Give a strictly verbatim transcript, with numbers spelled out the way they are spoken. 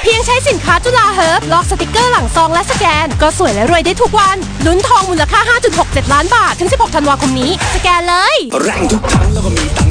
เพียงใช้สินค้าจุฬาเฮิร์บลอกสติกเกอร์หลังซองและสแกนก็สวยและรวยได้ทุกวันลุ้นทองมูลค่า ห้าจุดหกเจ็ด ล้านบาทถึงสิบหกธันวาคมนี้สแกนเลยแรงทุกครั้งแล้วก็มี